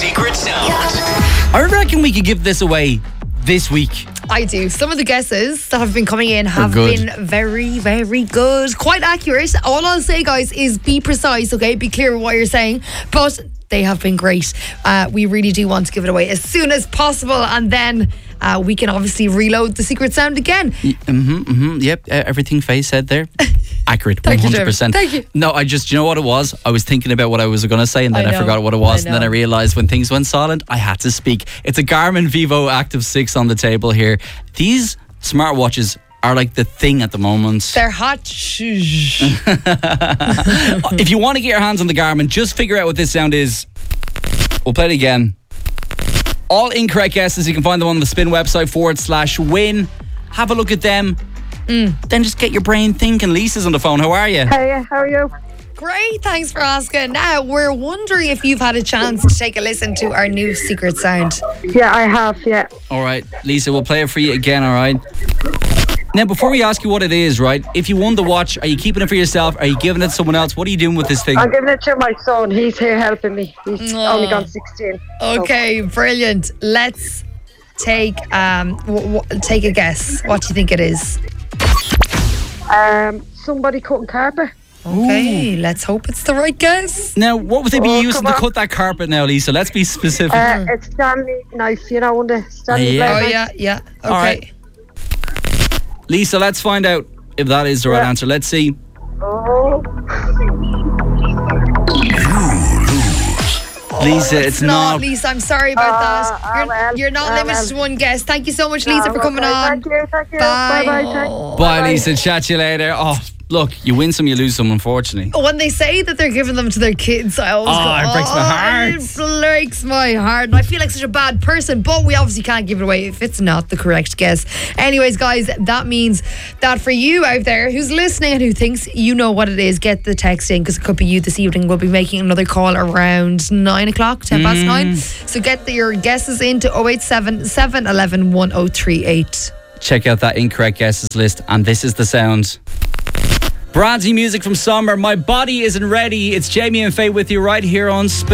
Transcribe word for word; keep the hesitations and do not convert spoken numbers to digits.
secret sound. I reckon we could give this away this week. I do. Some of the guesses that have been coming in have good. been very, very good. Quite accurate. All I'll say, guys, is be precise, okay? Be clear with what you're saying. But they have been great. Uh, we really do want to give it away as soon as possible. And then uh, we can obviously reload the secret sound again. Mm-hmm, mm-hmm. Yep, uh, everything Faye said there. Accurate, Thank you, one hundred percent. Thank you. No, I just, you know what it was? I was thinking about what I was going to say and then I I, know. forgot what it was. I And then I know. realised when things went silent, I had to speak. It's a Garmin Vivo Active six on the table here. These smartwatches are like the thing at the moment. They're hot. Shh. If you want to get your hands on the Garmin, just figure out what this sound is. We'll play it again. All incorrect guesses, you can find them on the Spin website forward slash win. Have a look at them. Mm. Then just get your brain thinking. Lisa's on the phone. How are you? Hey, how are you? Great, thanks for asking. Now, we're wondering if you've had a chance to take a listen to our new secret sound. Yeah, I have, yeah. All right, Lisa, we'll play it for you again, all right? Now, before we ask you what it is, right, if you won the watch, are you keeping it for yourself? Are you giving it to someone else? What are you doing with this thing? I'm giving it to my son. He's here helping me. He's Aw. only gone sixteen. Okay, brilliant. Let's take um w- w- take a guess. What do you think it is? Um, somebody cutting carpet. Okay, let's hope it's the right guess. Now, what would they be Oh, using come to on. cut that carpet now, Lisa? Let's be specific. Uh, it's Stanley knife, you know, on the Stanley Yeah. Oh blade yeah, knife. yeah. Okay. All right. Lisa, let's find out if that is the right Yeah. answer. Let's see. Oh, Lisa, it's, It's not, not. Lisa. I'm sorry about Ah, that. ah, You're, well, you're not ah, limited well. to one guess. Thank you so much, Lisa, no, for coming okay, on. Thank you, thank you. Bye. Bye, bye, thanks. Bye, Lisa. Chat to you later. Oh, look, you win some, you lose some, unfortunately. When they say that they're giving them to their kids, I always Oh, go, it breaks my "Oh, heart." It breaks my heart. And I feel like such a bad person, but we obviously can't give it away if it's not the correct guess. Anyways, guys, that means that for you out there who's listening and who thinks you know what it is, get the text in because it could be you this evening. We'll be making another call around nine o'clock, ten past nine. So get the, your guesses into oh eight seven, seven one one, one oh three eight. Check out that incorrect guesses list, and this is the sound. Bronzy music from Summer. My body isn't ready. It's Jamie and Faye with you right here on Spin.